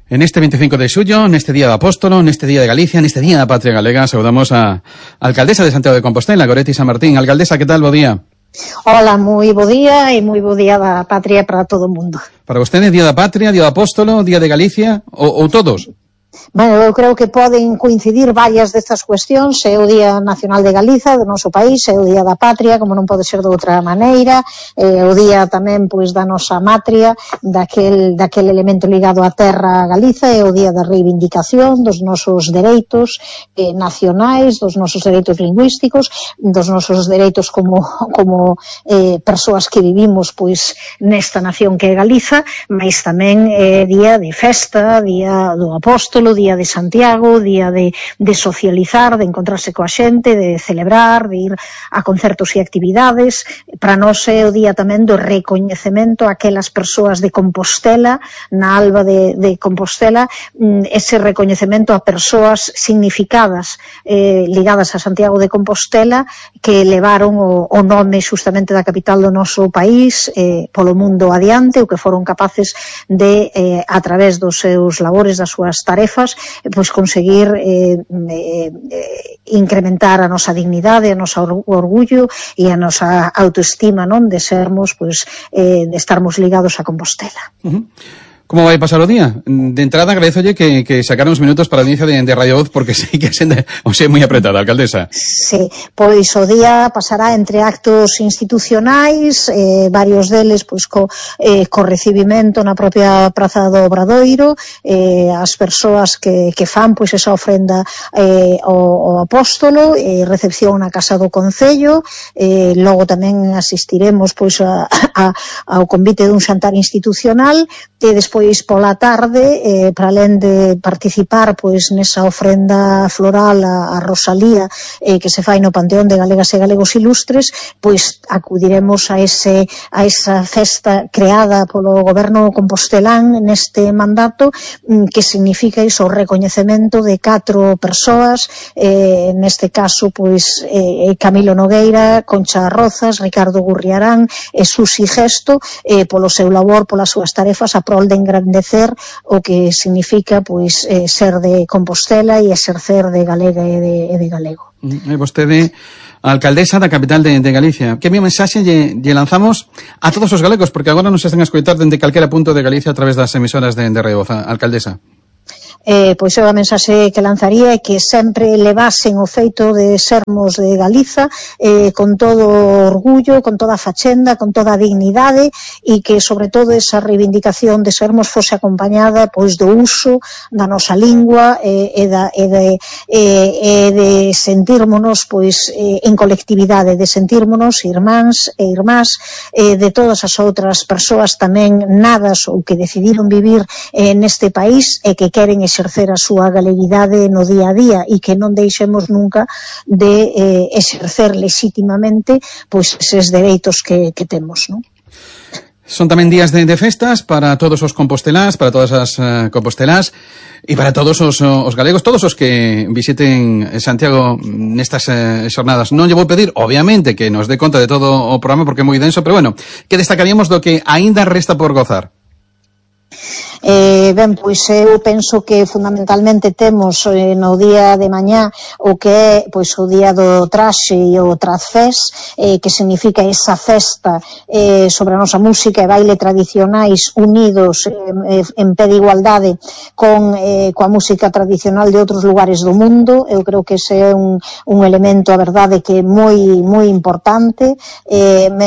En este 25 de xullo, neste Día do Apóstolo, neste Día de Galicia, neste Día da Patria Galega, saudamos a alcaldesa de Santiago de Compostela, Goretti San Martín. Alcaldesa, que tal? Bo día. Hola, moi bo día e moi bo día da Patria para todo o mundo. Para vostede, Día da Patria, Día do Apóstolo, Día de Galicia ou todos? Bueno, eu creo que poden coincidir varias destas cuestións. É o Día Nacional de Galiza, do noso país, é o Día da Patria, como non pode ser de outra maneira, é o Día tamén pois da nosa matria, daquel elemento ligado á terra Galiza, é o Día da reivindicación dos nosos dereitos nacionais, dos nosos dereitos lingüísticos, dos nosos dereitos como persoas que vivimos pois nesta nación que é Galiza, mas tamén é día de festa, día do Apóstolo, día de Santiago, día de socializar, de encontrarse coa xente, de celebrar, de ir a concertos e actividades. Para nós é o día tamén do recoñecemento a aquelas persoas de Compostela, na alba de Compostela, ese recoñecemento a persoas significadas ligadas a Santiago de Compostela que levaron o nome justamente da capital do noso país polo mundo adiante, o que foron capaces de, a través dos seus labores, das súas tarefas, pois conseguir incrementar a nosa dignidade, a nosa orgullo e a nosa autoestima, non, de sermos, pois, de estarmos ligados a Compostela. Como vai pasar o día? De entrada, agradézolle que sacara uns minutos para o inicio de Radio Voz, porque sei que é moi apretada, alcaldesa. Sí, pois o día pasará entre actos institucionais, varios deles pois co recibimento na propia Praza do Obradoiro, as persoas que fan pois esa ofrenda ao Apóstolo, recepción na Casa do Concello, logo tamén asistiremos pois ao convite dun xantar institucional, e despois pola tarde, para alén de participar pois nesa ofrenda floral a Rosalía que se fai no Panteón de Galegas e Galegos Ilustres, pois acudiremos a esa festa creada polo goberno compostelán neste mandato, que significa iso, o recoñecemento de 4 persoas, neste caso pois Camilo Nogueira, Concha Rozas, Ricardo Gurriarán e Susi Gesto, polo seu labor, polas súas tarefas a prol de engrandecer o que significa pois ser de Compostela e exercer de galega e de galego. Vostede, a alcaldesa da capital de Galicia, que mi mensaxe lle lanzamos a todos os galegos, porque agora nos están a escoitar dende calquera punto de Galicia a través das emisoras de Radio Voz, alcaldesa? Pois eu a mensaxe que lanzaría é que sempre levasen o feito de sermos de Galiza con todo orgullo, con toda a fachenda, con toda a dignidade, e que sobre todo esa reivindicación de sermos fose acompañada pois do uso da nosa lingua e de sentírmonos pois en colectividade, de sentírmonos irmáns e irmás de todas as outras persoas tamén nadas ou que decidiron vivir neste país e que queren exercer a súa galeguidade no día a día, e que non deixemos nunca de exercer legítimamente pois eses dereitos que temos, non? Son tamén días de festas para todos os compostelás, para todas as compostelás e para todos os galegos, todos os que visiten Santiago nestas xornadas. Non lle vou pedir, obviamente, que nos dé conta de todo o programa porque é moi denso, pero bueno, que destacaríamos do que aínda resta por gozar? Ben, pois eu penso que fundamentalmente temos no día de mañá o que é pois o día do traxe e o Trazfest, que significa esa festa sobre a nosa música e baile tradicionais unidos en pé de igualdade coa música tradicional de outros lugares do mundo. Eu creo que ese é un elemento, a verdade, que é moi importante.